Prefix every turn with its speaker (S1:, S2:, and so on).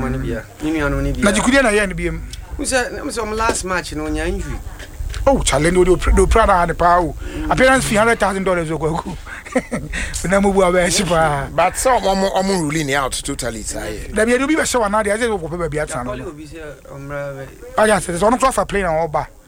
S1: Manibia. Nibia.
S2: Na jikudia na yen biem.
S1: Who said some last match no nya injury.
S2: Oh, challenge do Prada and power. Appearance $300,000 ogo. Na mu bua be shipa.
S3: But some ruling out totally say.
S2: Da be do be show na dey say go pe be atan. I just say so no cross for playing on Oba.